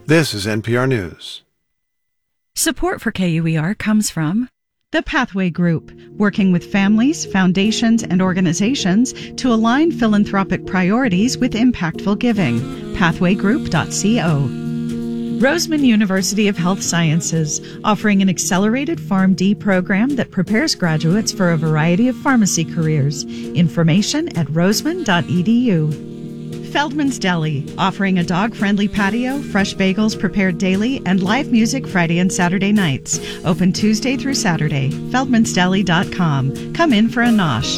This is NPR News. Support for KUER comes from the Pathway Group, working with families, foundations, and organizations to align philanthropic priorities with impactful giving. Pathwaygroup.co. Roseman University of Health Sciences, offering an accelerated PharmD program that prepares graduates for a variety of pharmacy careers. Information at roseman.edu. Feldman's Deli, offering a dog-friendly patio, fresh bagels prepared daily, and live music Friday and Saturday nights. Open Tuesday through Saturday. feldmansdeli.com. Come in for a nosh.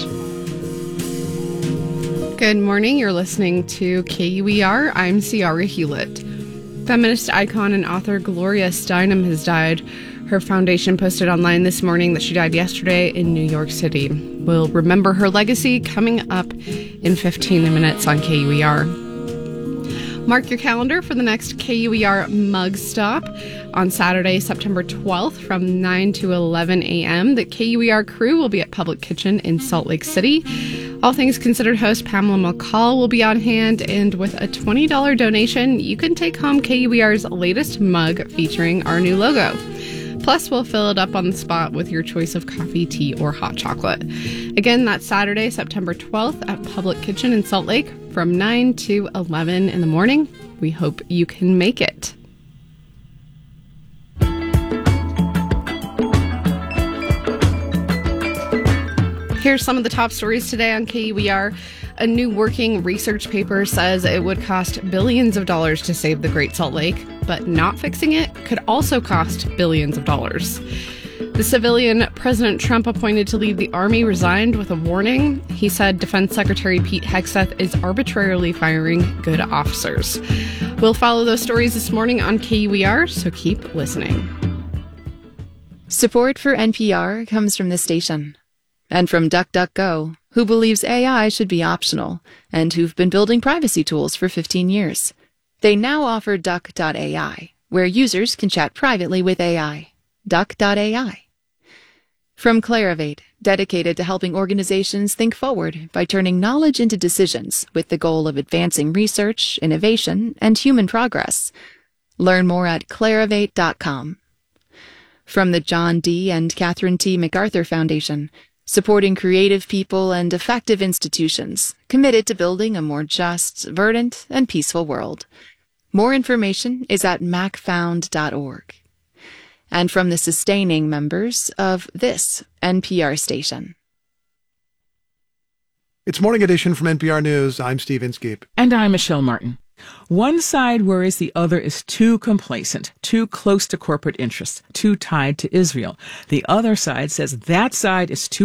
Good morning. You're listening to KUER. I'm Ciara Hewlett. Feminist icon and author Gloria Steinem has died. Her foundation posted online this morning that she died yesterday in New York City. We'll remember her legacy coming up in 15 minutes on KUER. Mark your calendar for the next KUER Mug Stop on Saturday, September 12th from 9 to 11 a.m. The KUER crew will be at Public Kitchen in Salt Lake City. All Things Considered host Pamela McCall will be on hand, and with a $20 donation, you can take home KUER's latest mug featuring our new logo. Plus, we'll fill it up on the spot with your choice of coffee, tea, or hot chocolate. Again, that's Saturday, September 12th at Public Kitchen in Salt Lake from 9 to 11 in the morning. We hope you can make it. Here's some of the top stories today on KUER. A new working research paper says it would cost billions of dollars to save the Great Salt Lake, but not fixing it could also cost billions of dollars. The civilian President Trump appointed to lead the Army resigned with a warning. He said Defense Secretary Pete Hegseth is arbitrarily firing good officers. We'll follow those stories this morning on KUER, so keep listening. Support for NPR comes from this station. And from DuckDuckGo, who believes AI should be optional, and who've been building privacy tools for 15 years. They now offer Duck.ai, where users can chat privately with AI. Duck.ai. From Clarivate, dedicated to helping organizations think forward by turning knowledge into decisions with the goal of advancing research, innovation, and human progress. Learn more at clarivate.com. From the John D. and Catherine T. MacArthur Foundation, supporting creative people and effective institutions, committed to building a more just, verdant, and peaceful world. More information is at macfound.org. And from the sustaining members of this NPR station. It's Morning Edition from NPR News. I'm Steve Inskeep. And I'm Michelle Martin. One side worries the other is too complacent, too close to corporate interests, too tied to Israel. The other side says that side is too